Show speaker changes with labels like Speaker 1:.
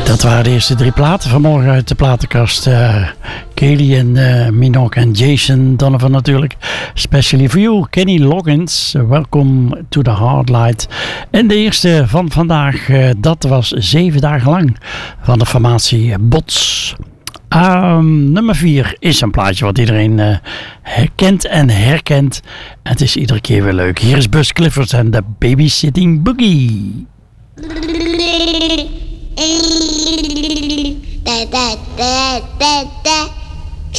Speaker 1: Dat waren de eerste 3 platen vanmorgen uit de platenkast. Kelly en Minogue en Jason Donovan natuurlijk. Especially for you, Kenny Loggins. Welcome to the Hard Light. En de eerste van vandaag, dat was 7 dagen lang van de formatie Bots. Nummer 4 is een plaatje wat iedereen herkent en herkent. En het is iedere keer weer leuk. Hier is Buzz Clifford en de Babysitting Boogie.
Speaker 2: Da da da da da.